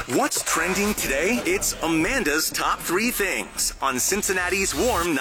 What's trending today? It's Amanda's Top 3 Things on Cincinnati's Warm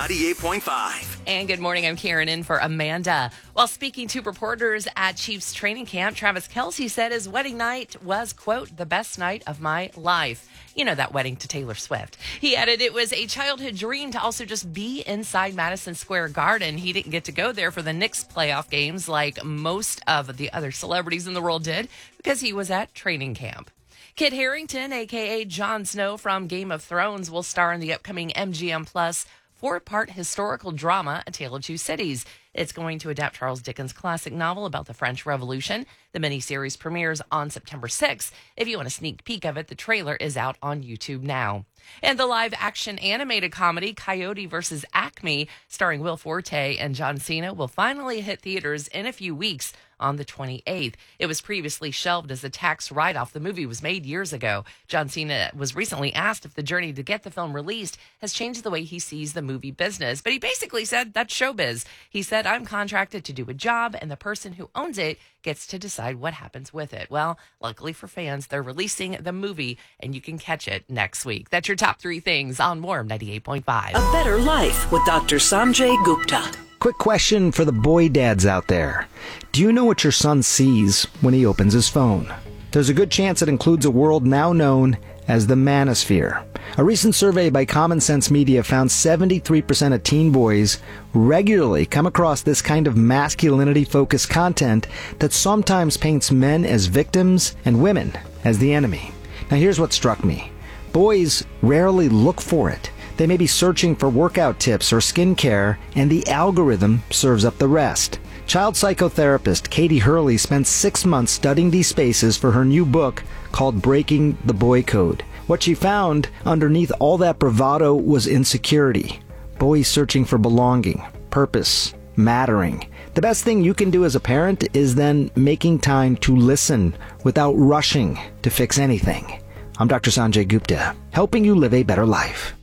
98.5. And good morning, I'm Karen in for Amanda. While speaking to reporters at Chiefs training camp, Travis Kelce said his wedding night was, quote, the best night of my life. You know, that wedding to Taylor Swift. He added it was a childhood dream to also just be inside Madison Square Garden. He didn't get to go there for the Knicks playoff games like most of the other celebrities in the world did because he was at training camp. Kit Harington, a.k.a. Jon Snow from Game of Thrones, will star in the upcoming MGM Plus 4-part historical drama, A Tale of Two Cities. It's going to adapt Charles Dickens' classic novel about the French Revolution. The miniseries premieres on September 6th. If you want a sneak peek of it, the trailer is out on YouTube now. And the live-action animated comedy Coyote vs. Acme, starring Will Forte and John Cena, will finally hit theaters in a few weeks on the 28th. It was previously shelved as a tax write-off. The movie was made years ago. John Cena was recently asked if the journey to get the film released has changed the way he sees the movie business. But he basically said that's showbiz. He said, I'm contracted to do a job, and the person who owns it gets to decide what happens with it. Well, luckily for fans, they're releasing the movie, and you can catch it next week. That's your top 3 things on Warm 98.5. A Better Life with Dr. Sanjay Gupta. Quick question for the boy dads out there. Do you know what your son sees when he opens his phone? There's a good chance it includes a world now known as the manosphere. A recent survey by Common Sense Media found 73% of teen boys regularly come across this kind of masculinity-focused content that sometimes paints men as victims and women as the enemy. Now here's what struck me. Boys rarely look for it. They may be searching for workout tips or skincare, and the algorithm serves up the rest. Child psychotherapist Katie Hurley spent 6 months studying these spaces for her new book called Breaking the Boy Code. What she found underneath all that bravado was insecurity. Boys searching for belonging, purpose, mattering. The best thing you can do as a parent is then making time to listen without rushing to fix anything. I'm Dr. Sanjay Gupta, helping you live a better life.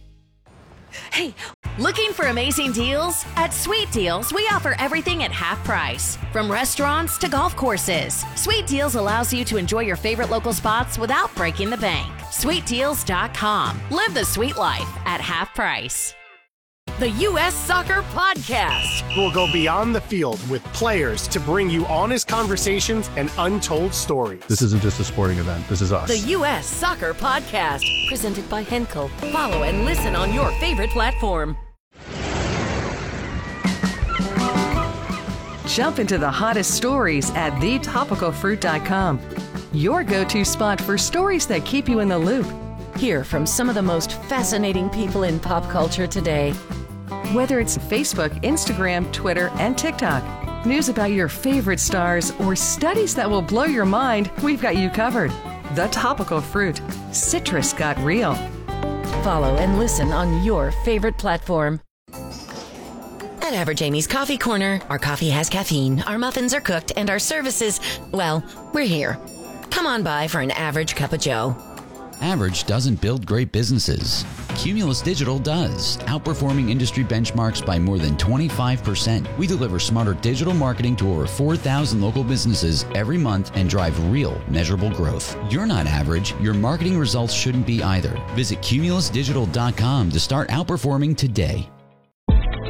Hey, looking for amazing deals? At Sweet Deals, we offer everything at half price. From restaurants to golf courses, Sweet Deals allows you to enjoy your favorite local spots without breaking the bank. SweetDeals.com. Live the sweet life at half price. The U.S. Soccer Podcast. We'll go beyond the field with players to bring you honest conversations and untold stories. This isn't just a sporting event. This is us. The U.S. Soccer Podcast. Presented by Henkel. Follow and listen on your favorite platform. Jump into the hottest stories at thetopicalfruit.com. Your go-to spot for stories that keep you in the loop. Hear from some of the most fascinating people in pop culture today. Whether it's Facebook, Instagram, Twitter, and TikTok, news about your favorite stars, or studies that will blow your mind, we've got you covered. The Topical Fruit. Citrus got real. Follow and listen on your favorite platform. At Average Amy's Coffee Corner, our coffee has caffeine, our muffins are cooked, and our services, well, we're here. Come on by for an average cup of joe. Average doesn't build great businesses. Cumulus Digital does, outperforming industry benchmarks by more than 25%. We deliver smarter digital marketing to over 4,000 local businesses every month and drive real, measurable growth. You're not average. Your marketing results shouldn't be either. Visit cumulusdigital.com to start outperforming today.